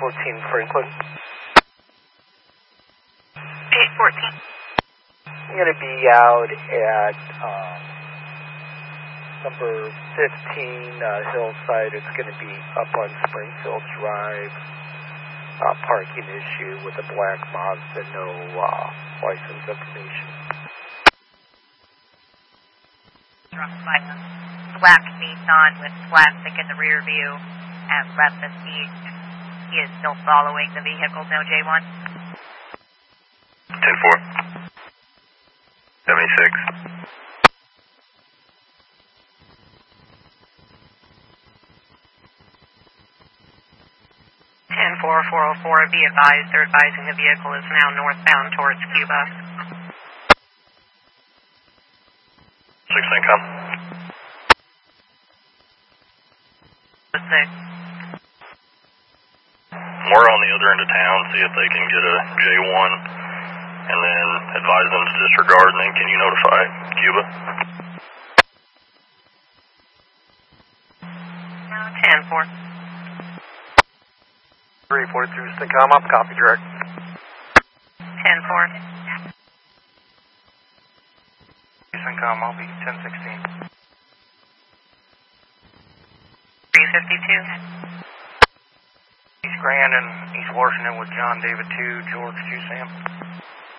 814 Franklin. 814. I'm going to be out at number 15 Hillside. It's going to be up on Springfield Drive. Parking issue with a black Mazda, no license information. Black Nissan with plastic in the rear view and left the seat. He is still following the vehicle, no J1. 10-4. 76. Ten 404, be advised, they're advising the vehicle is now northbound towards Cuba. 6 income. 6. We're on the other end of town, see if they can get a J1, and then advise them to disregard, and then can you notify Cuba? 10-4. 343 Syncom, up, copy direct. 10-4. Syncom, I'll be 1016. 352. East Grand and East Washington with John David 2, George 2 Sam.